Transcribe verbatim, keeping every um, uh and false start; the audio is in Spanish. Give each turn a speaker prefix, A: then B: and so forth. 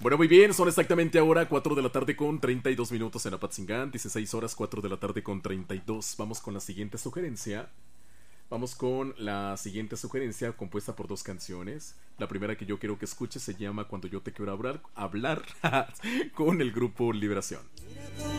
A: Bueno, muy bien, son exactamente ahora cuatro de la tarde con treinta y dos minutos en Apatzingán, dieciséis horas cuatro de la tarde con treinta y dos. Vamos con la siguiente sugerencia. Vamos con la siguiente sugerencia compuesta por dos canciones. La primera que yo quiero que escuches se llama Cuando yo te quiero hablar, hablar con el grupo Liberación.